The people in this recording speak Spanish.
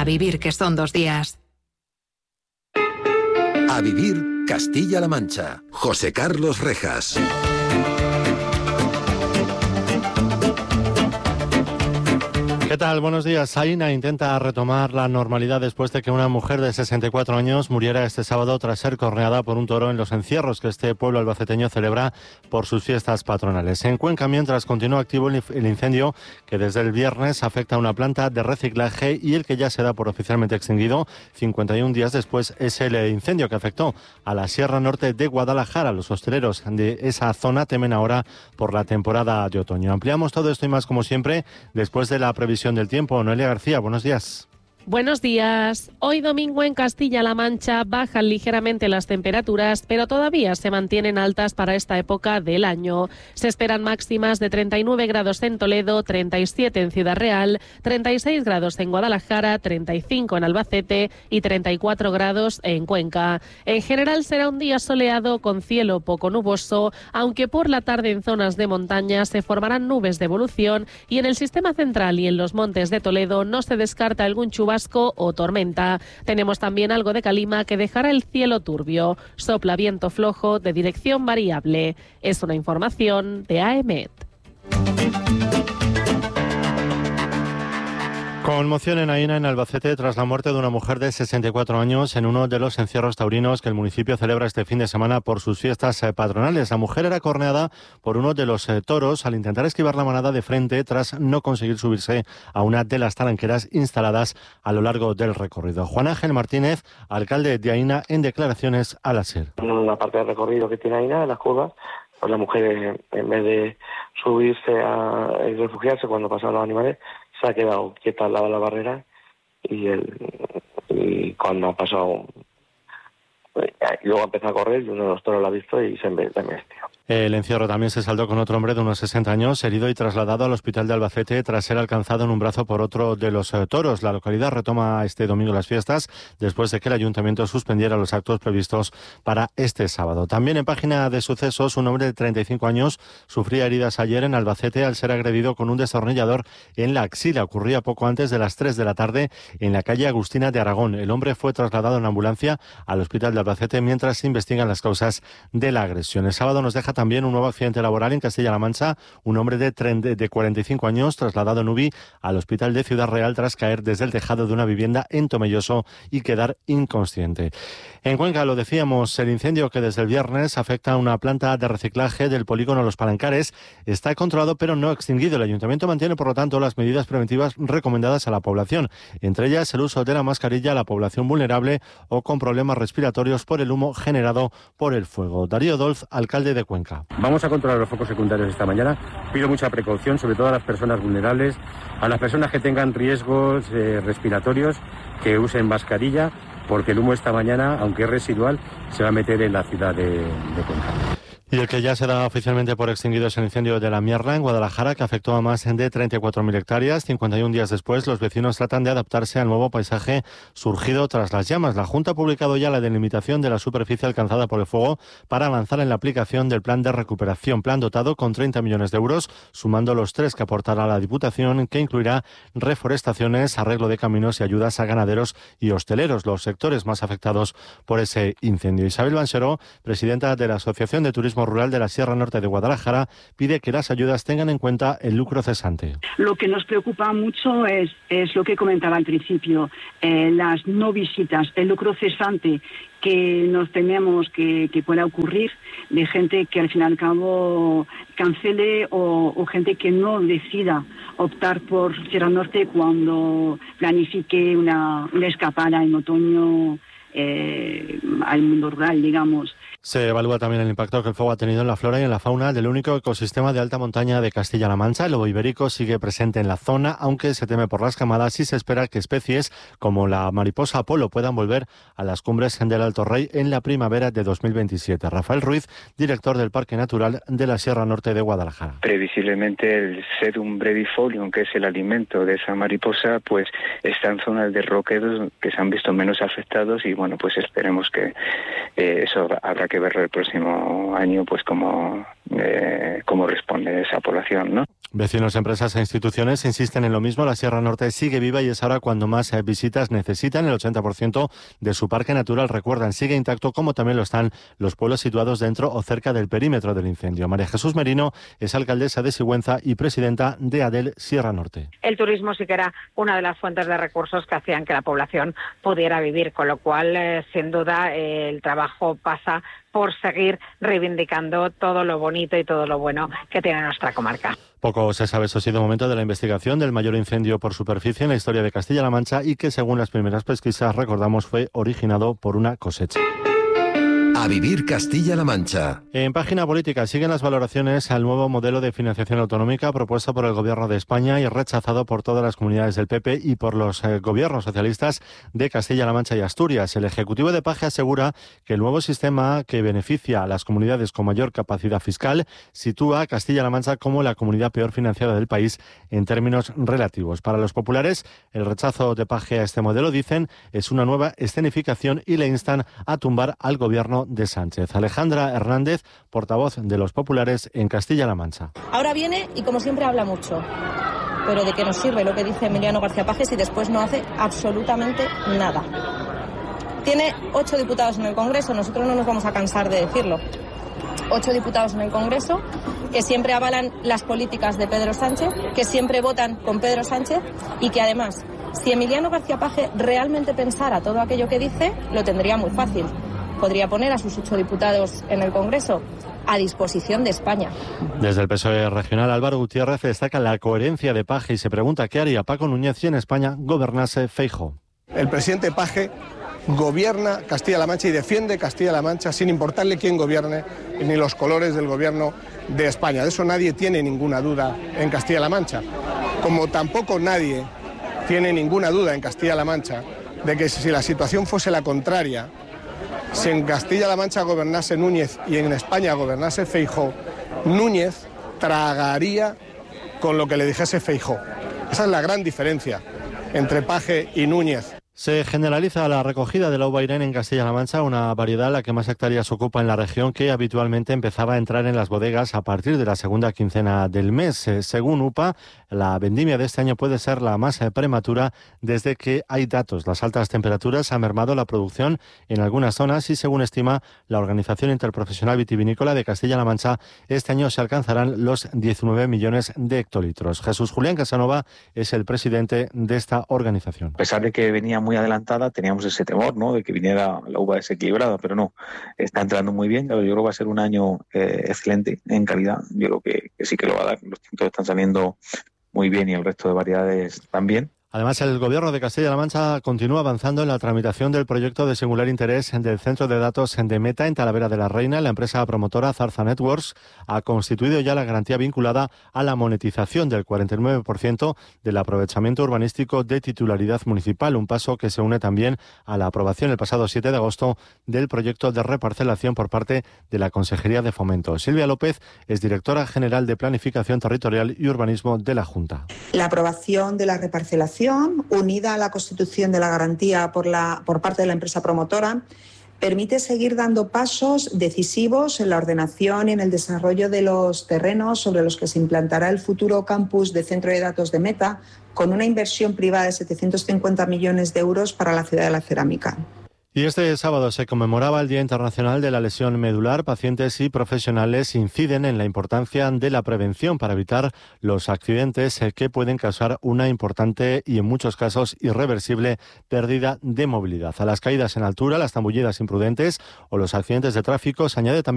vivir, que son 2 días. A vivir Castilla-La Mancha. José Carlos Rejas. ¿Qué tal? Buenos días. Aina intenta retomar la normalidad después de que una mujer de 64 años muriera este sábado tras ser corneada por un toro en los encierros que este pueblo albaceteño celebra por sus fiestas patronales. En Cuenca, mientras continúa activo el incendio que desde el viernes afecta a una planta de reciclaje y el que ya se da por oficialmente extinguido 51 días después es el incendio que afectó a la Sierra Norte de Guadalajara. Los hosteleros de esa zona temen ahora por la temporada de otoño. Ampliamos todo esto y más como siempre después de la previsión del tiempo. Noelia García, buenos días. Buenos días. Hoy domingo en Castilla-La Mancha bajan ligeramente las temperaturas, pero todavía se mantienen altas para esta época del año. Se esperan máximas de 39 grados en Toledo, 37 en Ciudad Real, 36 grados en Guadalajara, 35 en Albacete y 34 grados en Cuenca. En general será un día soleado con cielo poco nuboso, aunque por la tarde en zonas de montaña se formarán nubes de evolución y en el sistema central y en los montes de Toledo no se descarta algún chubasco o tormenta. Tenemos también algo de calima que dejará el cielo turbio. Sopla viento flojo de dirección variable. Es una información de AEMET. Conmoción en Aina, en Albacete, tras la muerte de una mujer de 64 años en uno de los encierros taurinos que el municipio celebra este fin de semana por sus fiestas patronales. La mujer era corneada por uno de los toros al intentar esquivar la manada de frente tras no conseguir subirse a una de las talanqueras instaladas a lo largo del recorrido. Juan Ángel Martínez, alcalde de Aina, en declaraciones a la SER. En la parte del recorrido que tiene Aina, en las curvas, pues la mujer, en vez de subirse y refugiarse cuando pasan los animales, se ha quedado quieta al lado de la barrera y cuando ha pasado, y luego empezó a correr y uno de los toros lo ha visto y se metió. El encierro también se saldó con otro hombre de unos 60 años, herido y trasladado al hospital de Albacete tras ser alcanzado en un brazo por otro de los toros. La localidad retoma este domingo las fiestas después de que el ayuntamiento suspendiera los actos previstos para este sábado. También en página de sucesos, un hombre de 35 años sufría heridas ayer en Albacete al ser agredido con un destornillador en la axila. Ocurría poco antes de las 3 de la tarde en la calle Agustina de Aragón. El hombre fue trasladado en ambulancia al hospital de Albacete mientras se investigan las causas de la agresión. El sábado nos deja también un nuevo accidente laboral en Castilla-La Mancha. Un hombre de 45 años trasladado en UBI al hospital de Ciudad Real tras caer desde el tejado de una vivienda en Tomelloso y quedar inconsciente. En Cuenca, lo decíamos, el incendio que desde el viernes afecta a una planta de reciclaje del polígono Los Palancares está controlado pero no extinguido. El ayuntamiento mantiene, por lo tanto, las medidas preventivas recomendadas a la población, entre ellas el uso de la mascarilla a la población vulnerable o con problemas respiratorios por el humo generado por el fuego. Darío Dolz, alcalde de Cuenca. Vamos a controlar los focos secundarios esta mañana. Pido mucha precaución, sobre todo a las personas vulnerables, a las personas que tengan riesgos respiratorios, que usen mascarilla, porque el humo esta mañana, aunque es residual, se va a meter en la ciudad de Cuenca. Y el que ya se da oficialmente por extinguido es el incendio de la Mierla en Guadalajara, que afectó a más de 34.000 hectáreas. 51 días después, los vecinos tratan de adaptarse al nuevo paisaje surgido tras las llamas. La Junta ha publicado ya la delimitación de la superficie alcanzada por el fuego para avanzar en la aplicación del plan de recuperación, plan dotado con 30 millones de euros, sumando los 3 que aportará la Diputación, que incluirá reforestaciones, arreglo de caminos y ayudas a ganaderos y hosteleros, los sectores más afectados por ese incendio. Isabel Banseró, presidenta de la Asociación de Turismo Rural de la Sierra Norte de Guadalajara, pide que las ayudas tengan en cuenta el lucro cesante. Lo que nos preocupa mucho es lo que comentaba al principio, las no visitas, el lucro cesante que nos tememos que pueda ocurrir, de gente que al fin y al cabo cancele o gente que no decida optar por Sierra Norte cuando planifique una escapada en otoño al mundo rural, digamos. Se evalúa también el impacto que el fuego ha tenido en la flora y en la fauna del único ecosistema de alta montaña de Castilla-La Mancha. El lobo ibérico sigue presente en la zona, aunque se teme por las camadas y se espera que especies como la mariposa Apolo puedan volver a las cumbres del Alto Rey en la primavera de 2027. Rafael Ruiz, director del Parque Natural de la Sierra Norte de Guadalajara. Previsiblemente el Sedum brevifolium, que es el alimento de esa mariposa, pues está en zonas de roquedos que se han visto menos afectados y bueno, pues esperemos que eso habrá que que ver el próximo año pues cómo responde esa población, ¿no? Vecinos, empresas e instituciones insisten en lo mismo. La Sierra Norte sigue viva y es ahora cuando más visitas necesitan. El 80% de su parque natural, recuerdan, sigue intacto, como también lo están los pueblos situados dentro o cerca del perímetro del incendio. María Jesús Merino es alcaldesa de Sigüenza y presidenta de ADEL Sierra Norte. El turismo sí que era una de las fuentes de recursos que hacían que la población pudiera vivir, con lo cual, sin duda, el trabajo pasa por seguir reivindicando todo lo bonito y todo lo bueno que tiene nuestra comarca. Poco se sabe, eso ha sido momento de la investigación del mayor incendio por superficie en la historia de Castilla-La Mancha y que, según las primeras pesquisas, recordamos, fue originado por una cosecha. A vivir Castilla-La Mancha. En página política siguen las valoraciones al nuevo modelo de financiación autonómica propuesto por el Gobierno de España y rechazado por todas las comunidades del PP y por los gobiernos socialistas de Castilla-La Mancha y Asturias. El Ejecutivo de Paje asegura que el nuevo sistema, que beneficia a las comunidades con mayor capacidad fiscal, sitúa a Castilla-La Mancha como la comunidad peor financiada del país en términos relativos. Para los populares, el rechazo de Paje a este modelo, dicen, es una nueva escenificación y le instan a tumbar al Gobierno de Sánchez. Alejandra Hernández, portavoz de los populares en Castilla-La Mancha. Ahora viene y, como siempre, habla mucho. Pero ¿de qué nos sirve lo que dice Emiliano García Paje si después no hace absolutamente nada? Tiene 8 diputados en el Congreso, nosotros no nos vamos a cansar de decirlo. 8 diputados en el Congreso que siempre avalan las políticas de Pedro Sánchez, que siempre votan con Pedro Sánchez y que además, si Emiliano García Paje realmente pensara todo aquello que dice, lo tendría muy fácil. Podría poner a sus 8 diputados en el Congreso a disposición de España. Desde el PSOE regional, Álvaro Gutiérrez destaca la coherencia de Paje y se pregunta qué haría Paco Núñez si en España gobernase Feijóo. El presidente Paje gobierna Castilla-La Mancha y defiende Castilla-La Mancha sin importarle quién gobierne ni los colores del gobierno de España. De eso nadie tiene ninguna duda en Castilla-La Mancha. Como tampoco nadie tiene ninguna duda en Castilla-La Mancha de que si la situación fuese la contraria, si en Castilla-La Mancha gobernase Núñez y en España gobernase Feijóo, Núñez tragaría con lo que le dijese Feijóo. Esa es la gran diferencia entre Paje y Núñez. Se generaliza la recogida de la uva Irene en Castilla-La Mancha, una variedad la que más hectáreas ocupa en la región, que habitualmente empezaba a entrar en las bodegas a partir de la segunda quincena del mes. Según UPA, la vendimia de este año puede ser la más prematura desde que hay datos. Las altas temperaturas han mermado la producción en algunas zonas y, según estima la Organización Interprofesional Vitivinícola de Castilla-La Mancha, este año se alcanzarán los 19 millones de hectolitros. Jesús Julián Casanova es el presidente de esta organización. A pesar de que venía muy adelantada, teníamos ese temor, ¿no?, de que viniera la uva desequilibrada, pero no, está entrando muy bien. Yo creo que va a ser un año excelente en calidad. Yo creo que sí que lo va a dar. Los tintos están saliendo muy bien y el resto de variedades también. Además, el Gobierno de Castilla-La Mancha continúa avanzando en la tramitación del proyecto de singular interés del centro de datos de Meta en Talavera de la Reina. La empresa promotora Zarza Networks ha constituido ya la garantía vinculada a la monetización del 49% del aprovechamiento urbanístico de titularidad municipal, un paso que se une también a la aprobación el pasado 7 de agosto del proyecto de reparcelación por parte de la Consejería de Fomento. Silvia López es directora general de Planificación Territorial y Urbanismo de la Junta. La aprobación de la reparcelación, unida a la constitución de la garantía por parte de la empresa promotora, permite seguir dando pasos decisivos en la ordenación y en el desarrollo de los terrenos sobre los que se implantará el futuro campus de centro de datos de Meta, con una inversión privada de 750 millones de euros para la ciudad de la cerámica. Y este sábado se conmemoraba el Día Internacional de la Lesión Medular. Pacientes y profesionales inciden en la importancia de la prevención para evitar los accidentes que pueden causar una importante y en muchos casos irreversible pérdida de movilidad. A las caídas en altura, las zambullidas imprudentes o los accidentes de tráfico se añade también